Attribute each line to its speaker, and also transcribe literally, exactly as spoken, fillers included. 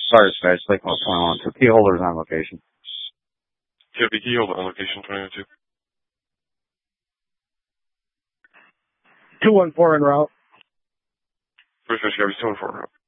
Speaker 1: Sorry, Space. Lake Post twenty-one. Two key holders on location.
Speaker 2: Chevy key holder on location twenty oh two.
Speaker 3: two one four en route.
Speaker 2: First Chevy two one four en route.